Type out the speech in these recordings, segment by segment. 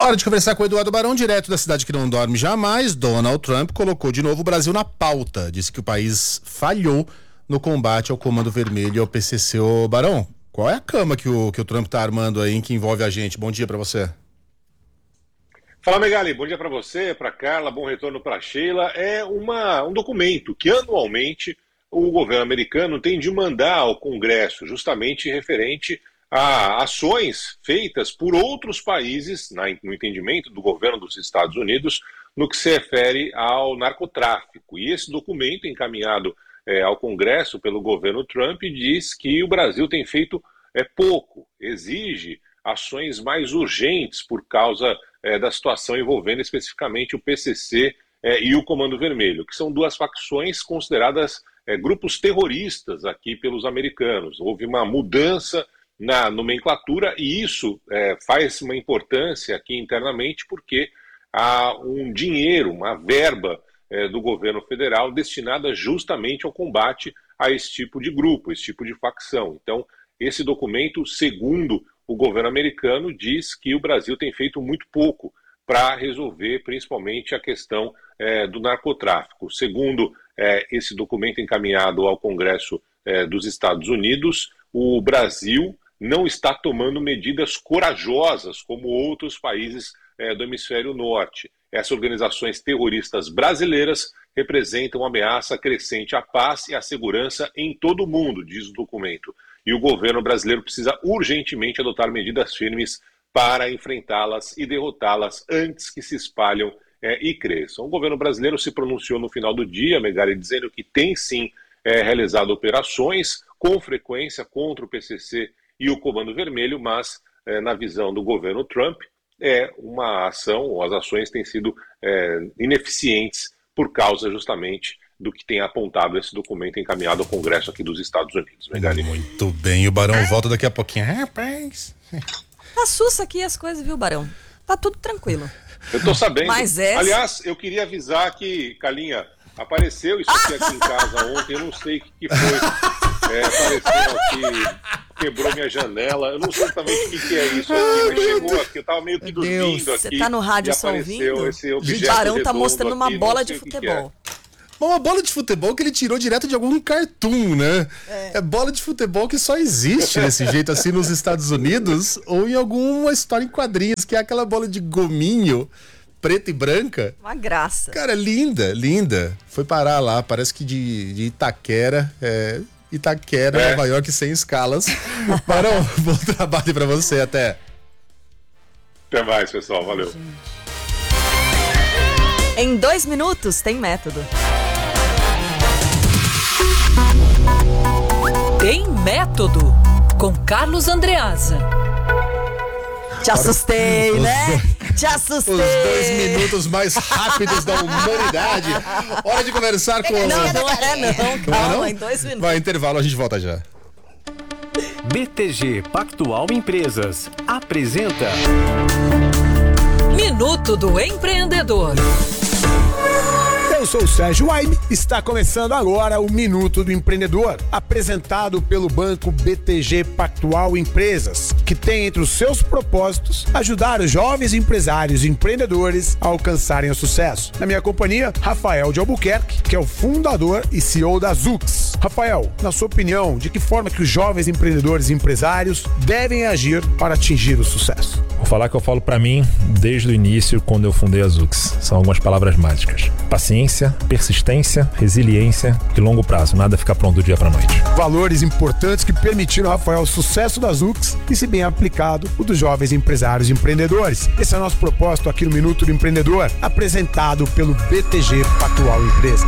Hora de conversar com o Eduardo Barão, direto da cidade que não dorme jamais. Donald Trump colocou de novo o Brasil na pauta. Disse que o país falhou no combate ao Comando Vermelho e ao PCC. Ô Barão, qual é a cama que o Trump tá armando aí, que envolve a gente? Bom dia pra você. Fala, Megali, bom dia para você, para Carla, bom retorno para Sheila. É um documento que anualmente o governo americano tem de mandar ao Congresso, justamente referente a ações feitas por outros países, no entendimento do governo dos Estados Unidos, no que se refere ao narcotráfico. E esse documento, encaminhado ao Congresso pelo governo Trump, diz que o Brasil tem feito pouco, exige ações mais urgentes por causa da situação envolvendo especificamente o PCC e o Comando Vermelho, que são duas facções consideradas grupos terroristas aqui pelos americanos. Houve uma mudança na nomenclatura e isso faz uma importância aqui internamente porque há um dinheiro, uma verba do governo federal destinada justamente ao combate a esse tipo de grupo, esse tipo de facção. Então, esse documento, segundo o governo americano, diz que o Brasil tem feito muito pouco para resolver principalmente a questão do narcotráfico. Segundo esse documento encaminhado ao Congresso dos Estados Unidos, o Brasil não está tomando medidas corajosas como outros países do hemisfério norte. Essas organizações terroristas brasileiras representam uma ameaça crescente à paz e à segurança em todo o mundo, diz o documento. E o governo brasileiro precisa urgentemente adotar medidas firmes para enfrentá-las e derrotá-las antes que se espalham e cresçam. O governo brasileiro se pronunciou no final do dia, Megali, dizendo que tem sim realizado operações com frequência contra o PCC e o Comando Vermelho, mas na visão do governo Trump uma ação, ou as ações têm sido ineficientes por causa justamente do que tem apontado esse documento encaminhado ao Congresso aqui dos Estados Unidos. Megali. Muito bem, o Barão volta daqui a pouquinho. Rapaz. Assusta aqui as coisas, viu, Barão? Tá tudo tranquilo. Eu tô sabendo. Mas Aliás, eu queria avisar que, Calinha, apareceu isso aqui em casa ontem, eu não sei o que foi. Apareceu aqui, quebrou minha janela, eu não sei exatamente o que é isso aqui, mas chegou aqui, eu tava meio que dormindo aqui. Você tá no rádio só ouvindo? O Barão tá mostrando uma bola de futebol. Uma bola de futebol que ele tirou direto de algum cartoon, né? É bola de futebol que só existe desse jeito assim nos Estados Unidos ou em alguma história em quadrinhos, que é aquela bola de gominho preta e branca. Uma graça. Cara, linda, linda. Foi parar lá, parece que de Itaquera, Nova York, sem escalas. Barão, bom trabalho pra você, até mais, pessoal, valeu. Em 2 minutos tem método. Tem método com Carlos Andreasa. Te assustei, né? Te assustei. Os 2 minutos mais rápidos da humanidade. Hora de conversar com... Não, calma, em 2 minutos. Vai, intervalo, a gente volta já. BTG Pactual Empresas apresenta Minuto do Empreendedor. Eu sou o Sérgio Waime, está começando agora o Minuto do Empreendedor, apresentado pelo Banco BTG Pactual Empresas, que tem entre os seus propósitos ajudar os jovens empresários e empreendedores a alcançarem o sucesso. Na minha companhia, Rafael de Albuquerque, que é o fundador e CEO da Zux. Rafael, na sua opinião, de que forma que os jovens empreendedores e empresários devem agir para atingir o sucesso? Vou falar que eu falo pra mim desde o início, quando eu fundei a Zux. São algumas palavras mágicas: paciência, persistência, resiliência e longo prazo. Nada fica pronto do dia pra noite. Valores importantes que permitiram ao Rafael o sucesso da Zux e, se bem aplicado, o dos jovens empresários e empreendedores. Esse é o nosso propósito aqui no Minuto do Empreendedor, apresentado pelo BTG Pactual Empresas.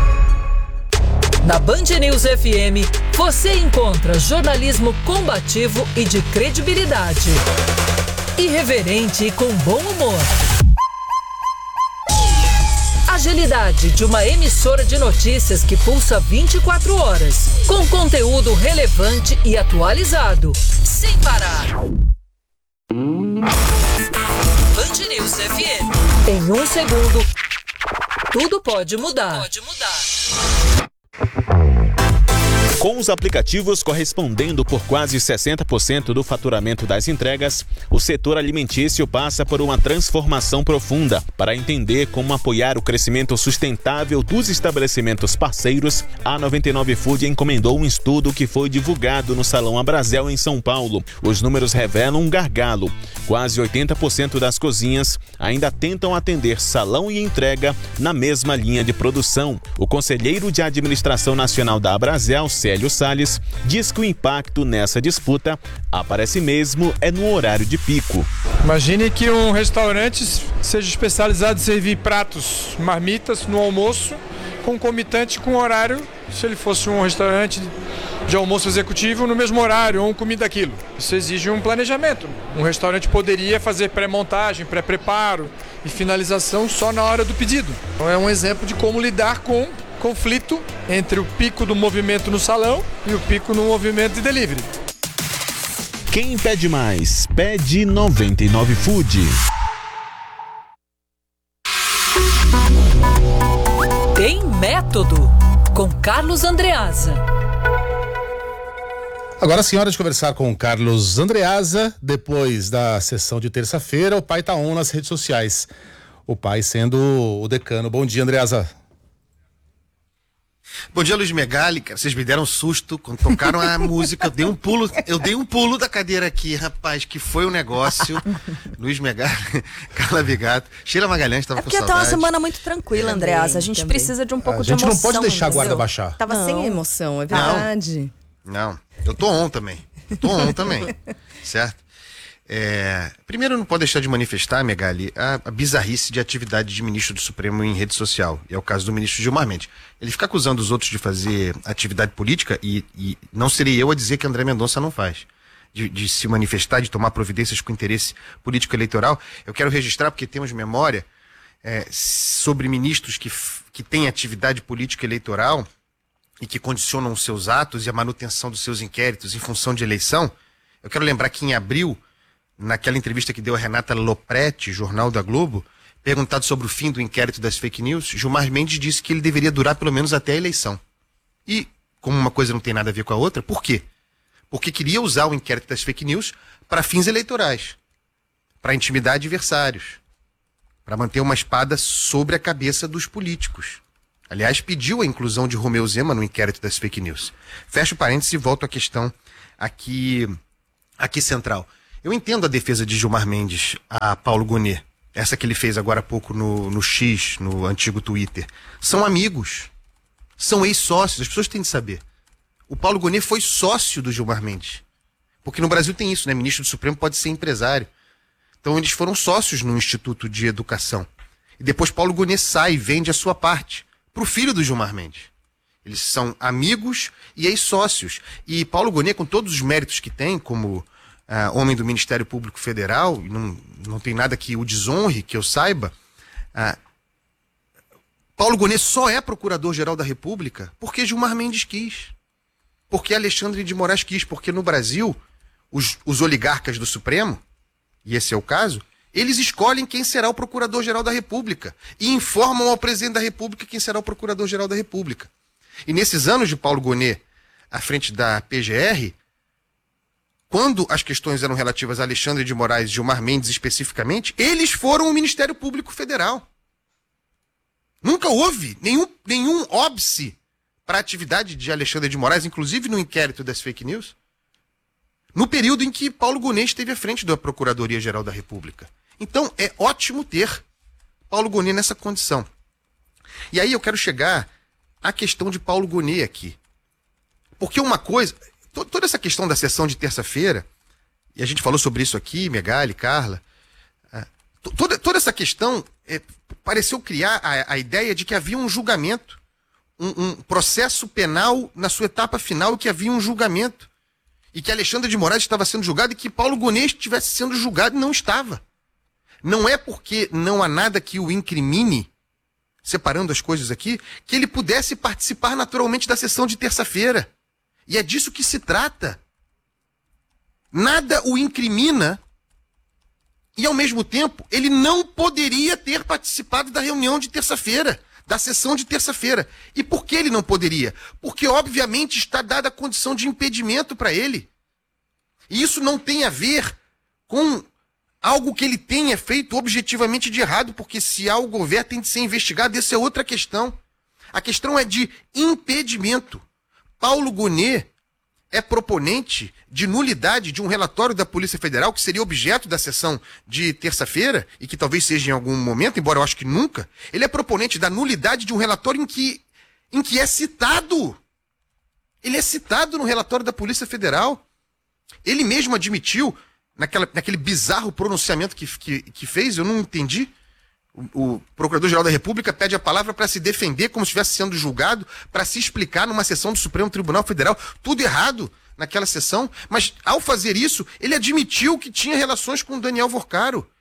Na Band News FM, você encontra jornalismo combativo e de credibilidade. Irreverente e com bom humor. Agilidade de uma emissora de notícias que pulsa 24 horas, com conteúdo relevante e atualizado, sem parar. Band News FM. Em 1 segundo, tudo pode mudar. Com os aplicativos correspondendo por quase 60% do faturamento das entregas, o setor alimentício passa por uma transformação profunda. Para entender como apoiar o crescimento sustentável dos estabelecimentos parceiros, a 99 Food encomendou um estudo que foi divulgado no Salão Abrazel, em São Paulo. Os números revelam um gargalo. Quase 80% das cozinhas ainda tentam atender salão e entrega na mesma linha de produção. O conselheiro de administração nacional da Abrazel, Célio Salles, diz que o impacto nessa disputa aparece mesmo no horário de pico. Imagine que um restaurante seja especializado em servir pratos, marmitas no almoço, concomitante com o horário, se ele fosse um restaurante de almoço executivo no mesmo horário, ou comida aquilo. Isso exige um planejamento. Um restaurante poderia fazer pré-montagem, pré-preparo e finalização só na hora do pedido. Então é um exemplo de como lidar com conflito entre o pico do movimento no salão e o pico no movimento de delivery. Quem pede mais? Pede 99 Food. Tem método, com Carlos Andreasa. Agora sim, hora de conversar com o Carlos Andreasa. Depois da sessão de terça-feira, o pai tá on nas redes sociais. O pai sendo o decano. Bom dia, Andreasa. Bom dia, Luiz Megali, cara. Vocês me deram um susto quando tocaram a música. Eu dei um pulo da cadeira aqui, rapaz, que foi um negócio. Luiz Megali, Carla Bigato, Sheila Magalhães estava com saudade. Porque tá uma semana muito tranquila, Andreasa. A gente precisa de um pouco de emoção. A gente não pode deixar a guarda baixar. Tava sem emoção, é verdade. Não, eu tô on também. Certo? Primeiro, não pode deixar de manifestar, Megali, a bizarrice de atividade de ministro do Supremo em rede social. E é o caso do ministro Gilmar Mendes. Ele fica acusando os outros de fazer atividade política e não seria eu a dizer que André Mendonça não faz. De se manifestar, de tomar providências com interesse político eleitoral. Eu quero registrar, porque temos memória sobre ministros que têm atividade política eleitoral e que condicionam os seus atos e a manutenção dos seus inquéritos em função de eleição. Eu quero lembrar que em abril, naquela entrevista que deu a Renata Lopretti, Jornal da Globo, perguntado sobre o fim do inquérito das fake news, Gilmar Mendes disse que ele deveria durar pelo menos até a eleição. E, como uma coisa não tem nada a ver com a outra, por quê? Porque queria usar o inquérito das fake news para fins eleitorais, para intimidar adversários, para manter uma espada sobre a cabeça dos políticos. Aliás, pediu a inclusão de Romeu Zema no inquérito das fake news. Fecho parênteses e volto à questão aqui central. Eu entendo a defesa de Gilmar Mendes a Paulo Gonet, essa que ele fez agora há pouco no X, no antigo Twitter. São amigos, são ex-sócios, as pessoas têm de saber. O Paulo Gonet foi sócio do Gilmar Mendes, porque no Brasil tem isso, né? Ministro do Supremo pode ser empresário. Então eles foram sócios no Instituto de Educação. E depois Paulo Gonet sai e vende a sua parte para o filho do Gilmar Mendes. Eles são amigos e ex-sócios. E Paulo Gonet, com todos os méritos que tem, como homem do Ministério Público Federal, não tem nada que o desonre, que eu saiba, Paulo Gonet só é Procurador-Geral da República porque Gilmar Mendes quis. Porque Alexandre de Moraes quis. Porque no Brasil, os oligarcas do Supremo, e esse é o caso, eles escolhem quem será o Procurador-Geral da República e informam ao Presidente da República quem será o Procurador-Geral da República. E nesses anos de Paulo Gonet à frente da PGR, quando as questões eram relativas a Alexandre de Moraes e Gilmar Mendes especificamente, eles foram o Ministério Público Federal. Nunca houve nenhum óbice para a atividade de Alexandre de Moraes, inclusive no inquérito das fake news, no período em que Paulo Gonet esteve à frente da Procuradoria-Geral da República. Então, é ótimo ter Paulo Gonet nessa condição. E aí eu quero chegar à questão de Paulo Gonet aqui. Porque uma coisa... Toda essa questão da sessão de terça-feira, e a gente falou sobre isso aqui, Megali, Carla, toda essa questão pareceu criar a ideia de que havia um julgamento, um processo penal na sua etapa final, e que havia um julgamento, e que Alexandre de Moraes estava sendo julgado e que Paulo Gonet estivesse sendo julgado e não estava. Não é porque não há nada que o incrimine, separando as coisas aqui, que ele pudesse participar naturalmente da sessão de terça-feira. E é disso que se trata. Nada o incrimina e, ao mesmo tempo, ele não poderia ter participado da reunião de terça-feira, da sessão de terça-feira. E por que ele não poderia? Porque, obviamente, está dada a condição de impedimento para ele. E isso não tem a ver com algo que ele tenha feito objetivamente de errado, porque se algo houver, tem de ser investigado, essa é outra questão. A questão é de impedimento. Paulo Gonet é proponente de nulidade de um relatório da Polícia Federal, que seria objeto da sessão de terça-feira, e que talvez seja em algum momento, embora eu acho que nunca. Ele é proponente da nulidade de um relatório em que é citado. Ele é citado no relatório da Polícia Federal. Ele mesmo admitiu, naquele bizarro pronunciamento que fez, eu não entendi. O Procurador-Geral da República pede a palavra para se defender como se estivesse sendo julgado, para se explicar numa sessão do Supremo Tribunal Federal. Tudo errado naquela sessão, mas ao fazer isso, ele admitiu que tinha relações com o Daniel Vorcaro.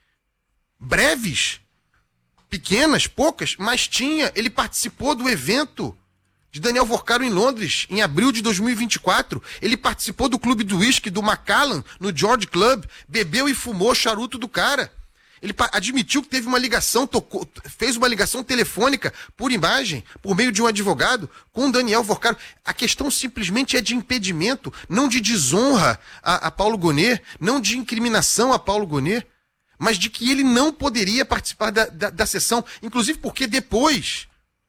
Breves, pequenas, poucas, mas tinha. Ele participou do evento de Daniel Vorcaro em Londres, em abril de 2024. Ele participou do clube do uísque do Macallan, no George Club, bebeu e fumou charuto do cara. Ele admitiu que teve uma ligação, fez uma ligação telefônica por imagem, por meio de um advogado, com Daniel Vorcaro. A questão simplesmente é de impedimento, não de desonra a Paulo Gonet, não de incriminação a Paulo Gonet, mas de que ele não poderia participar da sessão, inclusive porque depois...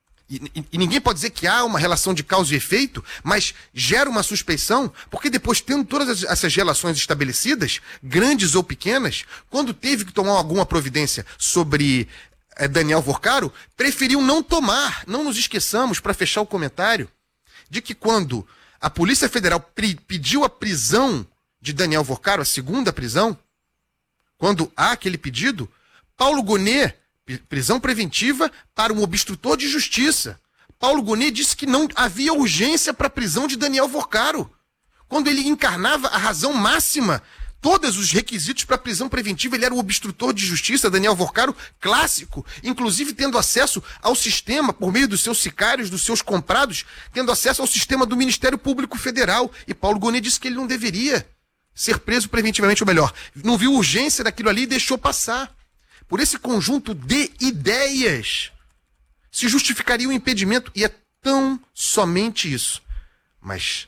E ninguém pode dizer que há uma relação de causa e efeito, mas gera uma suspeição, porque depois, tendo todas essas relações estabelecidas, grandes ou pequenas, quando teve que tomar alguma providência sobre Daniel Vorcaro, preferiu não tomar. Não nos esqueçamos, para fechar o comentário, de que quando a Polícia Federal pediu a prisão de Daniel Vorcaro, a segunda prisão, quando há aquele pedido, Paulo Gonet, prisão preventiva para um obstrutor de justiça. Paulo Gonet disse que não havia urgência para a prisão de Daniel Vorcaro. Quando ele encarnava a razão máxima, todos os requisitos para a prisão preventiva, ele era um obstrutor de justiça, Daniel Vorcaro, clássico, inclusive tendo acesso ao sistema, por meio dos seus sicários, dos seus comprados, tendo acesso ao sistema do Ministério Público Federal. E Paulo Gonet disse que ele não deveria ser preso preventivamente, ou melhor, não viu urgência daquilo ali e deixou passar. Por esse conjunto de ideias, se justificaria o impedimento, e é tão somente isso. Mas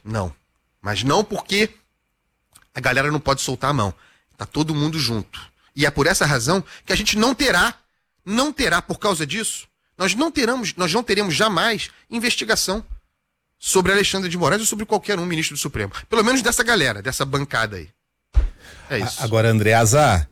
não porque a galera não pode soltar a mão. Tá todo mundo junto. E é por essa razão que a gente não terá por causa disso, nós não teremos jamais investigação sobre Alexandre de Moraes ou sobre qualquer ministro do Supremo. Pelo menos dessa galera, dessa bancada aí. É isso. Agora, Andreasa,